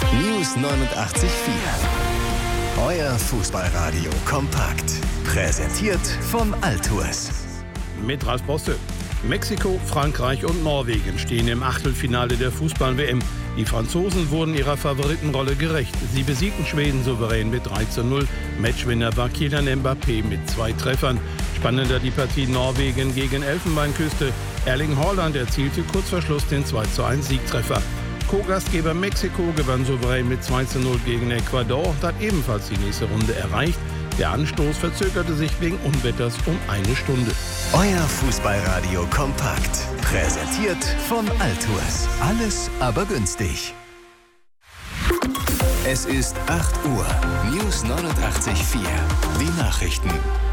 News 89.4. Euer Fußballradio kompakt. Präsentiert von Altours. Mit Ralf Bosse. Mexiko, Frankreich und Norwegen stehen im Achtelfinale der Fußball-WM. Die Franzosen wurden ihrer Favoritenrolle gerecht. Sie besiegten Schweden souverän mit 3:0. Matchwinner war Kylian Mbappé mit 2 Treffern. Spannender die Partie Norwegen gegen Elfenbeinküste. Erling Haaland erzielte kurz vor Schluss den 2:1 Siegtreffer. Co-Gastgeber Mexiko gewann souverän mit 2:0 gegen Ecuador und hat ebenfalls die nächste Runde erreicht. Der Anstoß verzögerte sich wegen Unwetters um 1 Stunde. Euer Fußballradio kompakt. Präsentiert von Altours. Alles aber günstig. Es ist 8 Uhr. News 89.4. Die Nachrichten.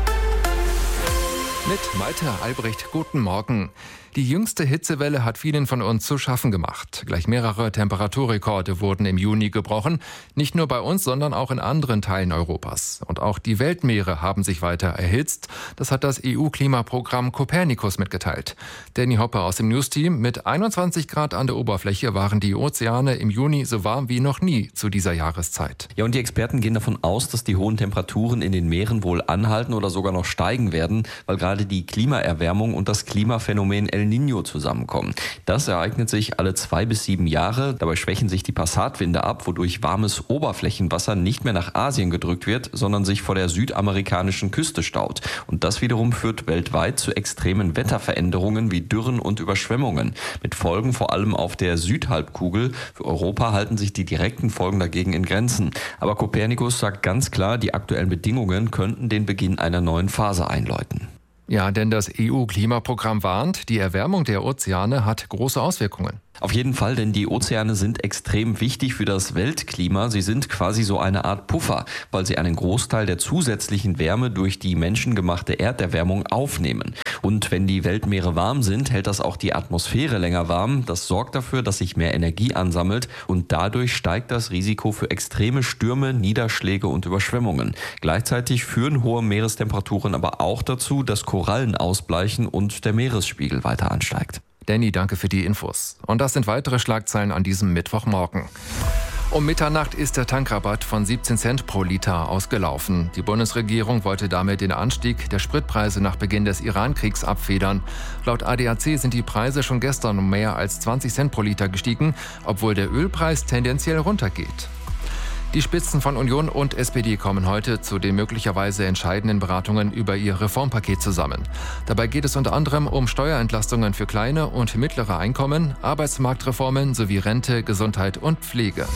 Mit Malte Albrecht, guten Morgen. Die jüngste Hitzewelle hat vielen von uns zu schaffen gemacht. Gleich mehrere Temperaturrekorde wurden im Juni gebrochen. Nicht nur bei uns, sondern auch in anderen Teilen Europas. Und auch die Weltmeere haben sich weiter erhitzt. Das hat das EU-Klimaprogramm Copernicus mitgeteilt. Danny Hopper aus dem News-Team. Mit 21 Grad an der Oberfläche waren die Ozeane im Juni so warm wie noch nie zu dieser Jahreszeit. Ja, und die Experten gehen davon aus, dass die hohen Temperaturen in den Meeren wohl anhalten oder sogar noch steigen werden, weil gerade die Klimaerwärmung und das Klimaphänomen El Niño zusammenkommen. Das ereignet sich alle 2 bis 7 Jahre. Dabei schwächen sich die Passatwinde ab, wodurch warmes Oberflächenwasser nicht mehr nach Asien gedrückt wird, sondern sich vor der südamerikanischen Küste staut. Und das wiederum führt weltweit zu extremen Wetterveränderungen wie Dürren und Überschwemmungen. Mit Folgen vor allem auf der Südhalbkugel. Für Europa halten sich die direkten Folgen dagegen in Grenzen. Aber Copernicus sagt ganz klar, die aktuellen Bedingungen könnten den Beginn einer neuen Phase einläuten. Ja, denn das EU-Klimaprogramm warnt, die Erwärmung der Ozeane hat große Auswirkungen. Auf jeden Fall, denn die Ozeane sind extrem wichtig für das Weltklima. Sie sind quasi so eine Art Puffer, weil sie einen Großteil der zusätzlichen Wärme durch die menschengemachte Erderwärmung aufnehmen. Und wenn die Weltmeere warm sind, hält das auch die Atmosphäre länger warm. Das sorgt dafür, dass sich mehr Energie ansammelt und dadurch steigt das Risiko für extreme Stürme, Niederschläge und Überschwemmungen. Gleichzeitig führen hohe Meerestemperaturen aber auch dazu, dass Korallen ausbleichen und der Meeresspiegel weiter ansteigt. Danny, danke für die Infos. Und das sind weitere Schlagzeilen an diesem Mittwochmorgen. Um Mitternacht ist der Tankrabatt von 17 Cent pro Liter ausgelaufen. Die Bundesregierung wollte damit den Anstieg der Spritpreise nach Beginn des Iran-Kriegs abfedern. Laut ADAC sind die Preise schon gestern um mehr als 20 Cent pro Liter gestiegen, obwohl der Ölpreis tendenziell runtergeht. Die Spitzen von Union und SPD kommen heute zu den möglicherweise entscheidenden Beratungen über ihr Reformpaket zusammen. Dabei geht es unter anderem um Steuerentlastungen für kleine und mittlere Einkommen, Arbeitsmarktreformen sowie Rente, Gesundheit und Pflege.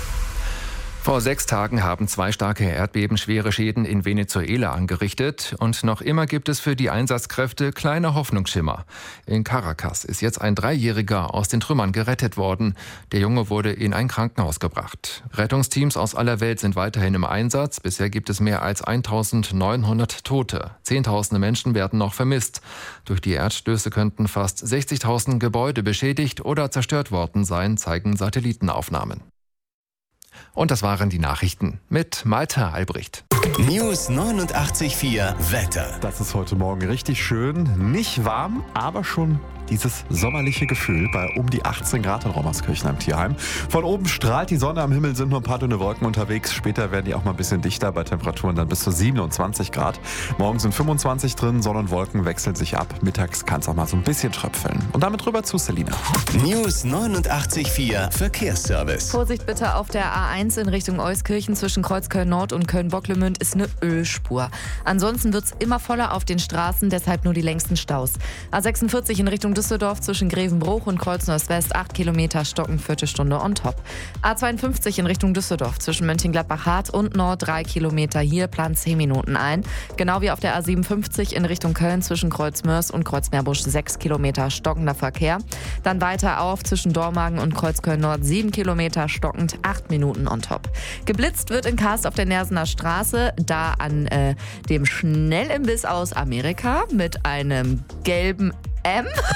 Vor 6 Tagen haben 2 starke Erdbeben schwere Schäden in Venezuela angerichtet. Und noch immer gibt es für die Einsatzkräfte kleine Hoffnungsschimmer. In Caracas ist jetzt ein 3-Jähriger aus den Trümmern gerettet worden. Der Junge wurde in ein Krankenhaus gebracht. Rettungsteams aus aller Welt sind weiterhin im Einsatz. Bisher gibt es mehr als 1900 Tote. Zehntausende Menschen werden noch vermisst. Durch die Erdstöße könnten fast 60.000 Gebäude beschädigt oder zerstört worden sein, zeigen Satellitenaufnahmen. Und das waren die Nachrichten mit Malte Albrecht. News 89.4 Wetter. Das ist heute Morgen richtig schön. Nicht warm, aber schon dieses sommerliche Gefühl bei um die 18 Grad in Rommerskirchen am Tierheim. Von oben strahlt die Sonne, am Himmel sind nur ein paar dünne Wolken unterwegs. Später werden die auch mal ein bisschen dichter, bei Temperaturen dann bis zu 27 Grad. Morgen sind 25 drin, Sonne und Wolken wechseln sich ab. Mittags kann es auch mal so ein bisschen tröpfeln. Und damit rüber zu Selina. News 89.4 Verkehrsservice. Vorsicht bitte auf der A1 in Richtung Euskirchen zwischen Kreuzköln Nord und Köln-Bocklemünd ist eine Ölspur. Ansonsten wird es immer voller auf den Straßen, deshalb nur die längsten Staus. A46 in Richtung Düsseldorf zwischen Grevenbruch und Kreuz-Nord-West 8 Kilometer Stocken, Viertelstunde on top. A52 in Richtung Düsseldorf zwischen Mönchengladbach-Hart und Nord 3 Kilometer, hier plant 10 Minuten ein. Genau wie auf der A57 in Richtung Köln zwischen Kreuzmörs und Kreuzmeerbusch 6 Kilometer stockender Verkehr. Dann weiter auf zwischen Dormagen und Kreuzköln Nord 7 Kilometer stockend, 8 Minuten on top. Geblitzt wird in Karst auf der Nersener Straße, da an dem Schnellimbiss aus Amerika mit einem gelben M.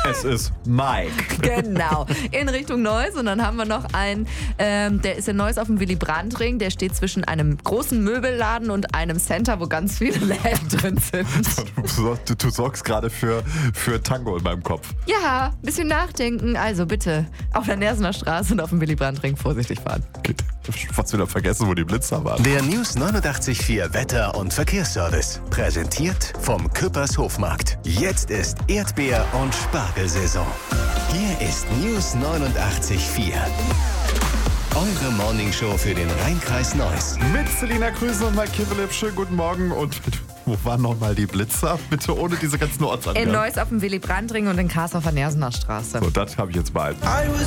Es ist Mike. Genau, in Richtung Neuss. Und dann haben wir noch einen, der ist in Neuss auf dem Willy-Brandt-Ring. Der steht zwischen einem großen Möbelladen und einem Center, wo ganz viele Läden drin sind. Du sorgst gerade für Tango in meinem Kopf. Ja, ein bisschen nachdenken. Also bitte auf der Nersener Straße und auf dem Willy-Brandt-Ring vorsichtig fahren. Geht. Fast wieder vergessen, wo die Blitzer waren. Der News 89.4 Wetter- und Verkehrsservice. Präsentiert vom Küppers Hofmarkt. Jetzt ist Erdbeer- und Spargelsaison. Hier ist News 89.4. Eure Morningshow für den Rheinkreis Neuss. Mit Selina Krüse und Mike Kivelip. Schönen guten Morgen. Und wo waren nochmal die Blitzer? Bitte ohne diese ganzen Ortsangaben. In Neuss auf dem Willy-Brandt-Ring und in Kassel auf der Nersener Straße. So, das habe ich jetzt behalten.